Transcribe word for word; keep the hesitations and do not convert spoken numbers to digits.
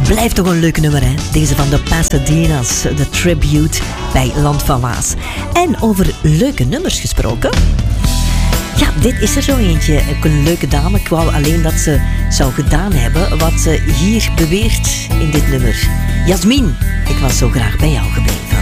Blijft toch een leuk nummer, hè? Deze van de Pasadena's, de tribute bij Land van Waas. En over leuke nummers gesproken. Ja, dit is er zo eentje. Een leuke dame. Ik wou alleen dat ze zou gedaan hebben wat ze hier beweert in dit nummer. Jasmin, ik was zo graag bij jou gebleven.